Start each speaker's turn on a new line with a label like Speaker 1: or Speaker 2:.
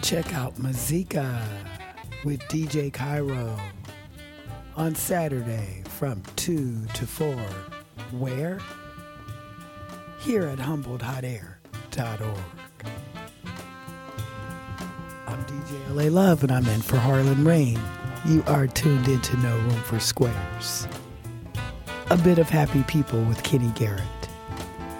Speaker 1: Check out Mazika with DJ Cairo on Saturday from 2 to 4. Where? Here at HumboldHotAir.org. I'm DJ LA Love, and I'm in for Harlan Rain. You are tuned into No Room for Squares. A bit of happy people with Kenny Garrett.